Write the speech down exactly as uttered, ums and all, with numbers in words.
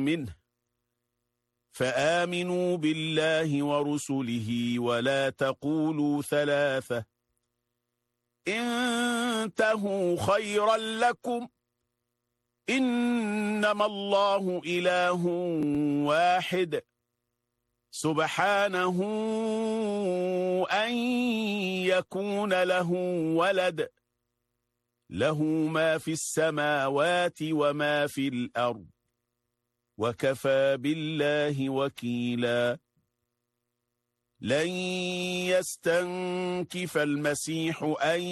منه فآمنوا بالله ورسله ولا تقولوا ثلاثة انتهوا خيرا لكم إنما الله إله واحد سبحانه أن يكون له ولد له ما في السماوات وما في الأرض وكفى بالله وكيلا لن يستنكف المسيح أن